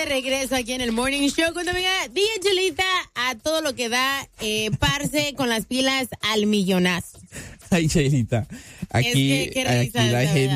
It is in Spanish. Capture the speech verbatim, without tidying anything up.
de regreso aquí en el Morning Show. Cuando venga D J Chelita a todo lo que da, eh, parce con las pilas al millonazo. Ay, Chelita. Aquí, es que, aquí la gente